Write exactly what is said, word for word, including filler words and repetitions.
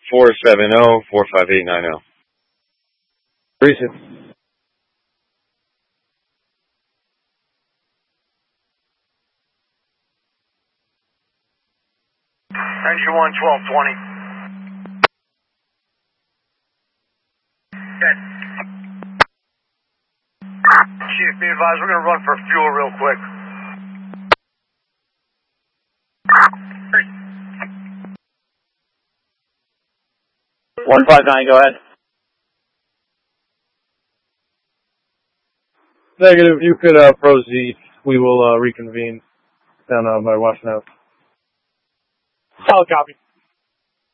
four seven zero, four five eight nine zero. Recent. Engine one, twelve twenty. Dead. Chief, be advised, we're going to run for fuel real quick. one five nine, go ahead. Negative, you could uh, proceed. We will uh, reconvene down uh, by Washington House. Solid copy.